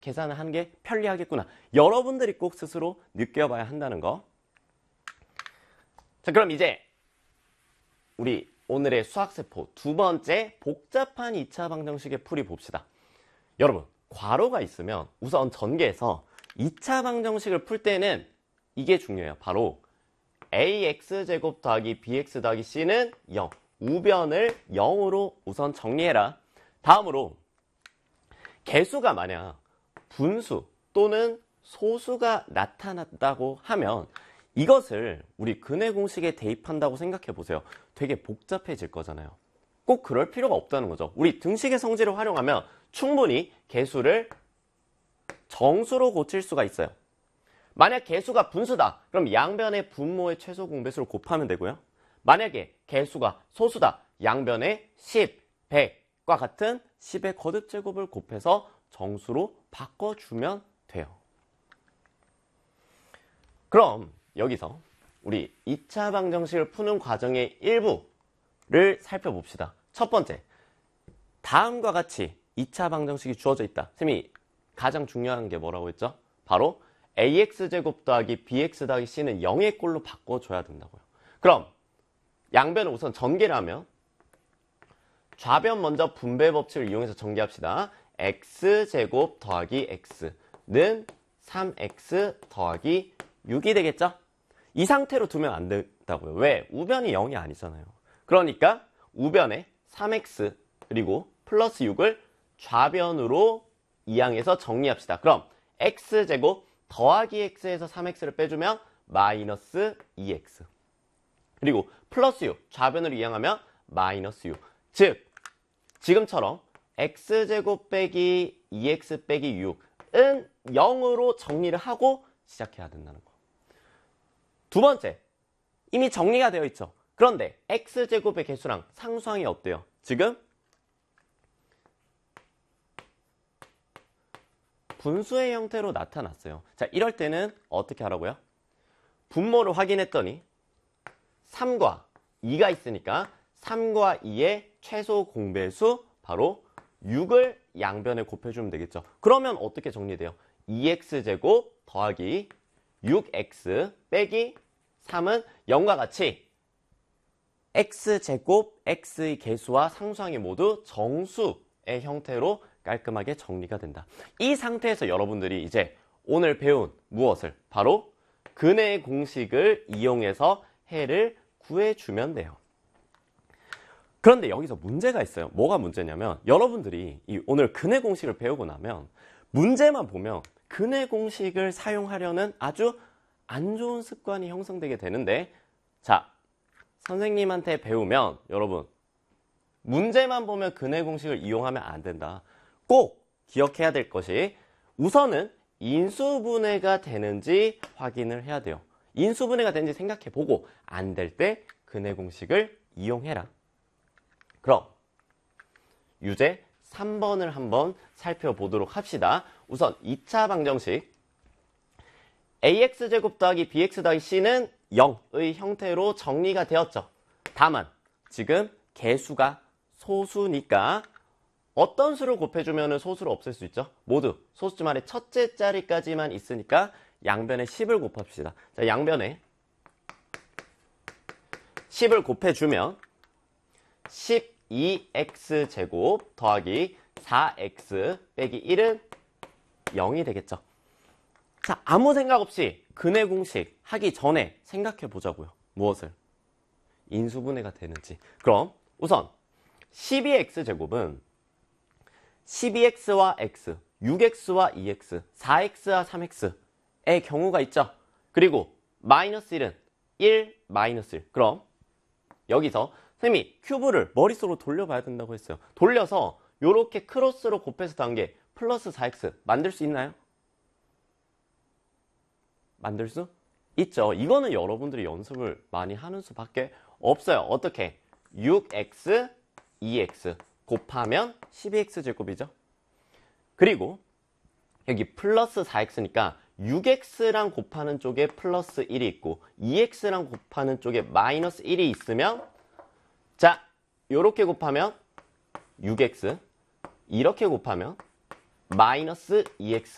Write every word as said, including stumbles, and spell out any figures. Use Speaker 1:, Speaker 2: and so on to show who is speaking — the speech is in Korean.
Speaker 1: 계산을 하는 게 편리하겠구나. 여러분들이 꼭 스스로 느껴봐야 한다는 거. 자, 그럼 이제 우리 오늘의 수학세포 두 번째 복잡한 이 차 방정식의 풀이 봅시다. 여러분, 괄호가 있으면 우선 전개에서 이 차 방정식을 풀 때는 이게 중요해요. 바로 ax제곱 더하기 bx 더하기 c는 영. 우변을 영으로 우선 정리해라. 다음으로 개수가 만약 분수 또는 소수가 나타났다고 하면 이것을 우리 근해 공식에 대입한다고 생각해 보세요. 되게 복잡해질 거잖아요. 꼭 그럴 필요가 없다는 거죠. 우리 등식의 성질을 활용하면 충분히 개수를 정수로 고칠 수가 있어요. 만약 개수가 분수다. 그럼 양변의 분모의 최소 공배수를 곱하면 되고요. 만약에 개수가 소수다. 양변의 십, 백과 같은 십의 거듭제곱을 곱해서 정수로 바꿔주면 돼요. 그럼 여기서 우리 이 차 방정식을 푸는 과정의 일부를 살펴봅시다. 첫 번째, 다음과 같이 이 차 방정식이 주어져 있다. 쌤이 가장 중요한 게 뭐라고 했죠? 바로 ax제곱 더하기 bx 더하기 c는 영의 꼴로 바꿔줘야 된다고요. 그럼 양변을 우선 전개를 하면 좌변 먼저 분배 법칙을 이용해서 전개합시다. x제곱 더하기 x는 삼 엑스 더하기 육이 되겠죠? 이 상태로 두면 안 된다고요. 왜? 우변이 영이 아니잖아요. 그러니까 우변에 삼 엑스 그리고 플러스 육을 좌변으로 이항해서 정리합시다. 그럼 x제곱 더하기 x에서 삼 엑스를 빼주면 마이너스 이 엑스 그리고 플러스 육 좌변으로 이항하면 마이너스 육. 즉 지금처럼 x제곱 빼기 이 엑스 빼기 육은 영으로 정리를 하고 시작해야 된다는 거. 두 번째, 이미 정리가 되어 있죠. 그런데 x제곱의 개수랑 상수항이 어때요? 지금 분수의 형태로 나타났어요. 자, 이럴 때는 어떻게 하라고요? 분모를 확인했더니 삼과 이가 있으니까 삼과 이의 최소 공배수 바로 육을 양변에 곱해주면 되겠죠. 그러면 어떻게 정리돼요? 이 엑스제곱 더하기 육 엑스 빼기 삼은 영과 같이 x제곱 x의 개수와 상수항이 모두 정수의 형태로 깔끔하게 정리가 된다. 이 상태에서 여러분들이 이제 오늘 배운 무엇을? 바로 근해의 공식을 이용해서 해를 구해주면 돼요. 그런데 여기서 문제가 있어요. 뭐가 문제냐면 여러분들이 이 오늘 근해 공식을 배우고 나면 문제만 보면 근해 공식을 사용하려는 아주 안 좋은 습관이 형성되게 되는데, 자, 선생님한테 배우면 여러분 문제만 보면 근해 공식을 이용하면 안 된다. 꼭 기억해야 될 것이 우선은 인수분해가 되는지 확인을 해야 돼요. 인수분해가 되는지 생각해보고 안 될 때 근해 공식을 이용해라. 그럼 유제 삼 번을 한번 살펴보도록 합시다. 우선 이 차 방정식 ax제곱 더하기 bx 더하기 c는 영의 형태로 정리가 되었죠. 다만 지금 개수가 소수니까 어떤 수를 곱해주면 소수를 없앨 수 있죠? 모두 소수점안의 첫째 자리까지만 있으니까 양변에 십을 곱합시다. 자, 양변에 십을 곱해주면 십이 엑스제곱 더하기 사 엑스 빼기 일은 영이 되겠죠. 자, 아무 생각 없이 근해 공식 하기 전에 생각해 보자고요. 무엇을? 인수분해가 되는지. 그럼 우선 십이 엑스제곱은 십이 엑스와 x, 육 엑스와 이 엑스, 사 엑스와 삼 엑스의 경우가 있죠. 그리고 마이너스 일은 일, 마이너스 일. 그럼 여기서 선생님이 큐브를 머릿속으로 돌려봐야 된다고 했어요. 돌려서 이렇게 크로스로 곱해서 더한 게 플러스 사 엑스 만들 수 있나요? 만들 수 있죠. 이거는 여러분들이 연습을 많이 하는 수밖에 없어요. 어떻게? 육 엑스, 이 엑스 곱하면 십이 엑스제곱이죠. 그리고 여기 플러스 사 엑스니까 육 엑스랑 곱하는 쪽에 플러스 일이 있고 이 엑스랑 곱하는 쪽에 마이너스 일이 있으면, 자, 요렇게 곱하면 육 엑스, 이렇게 곱하면 마이너스 이 엑스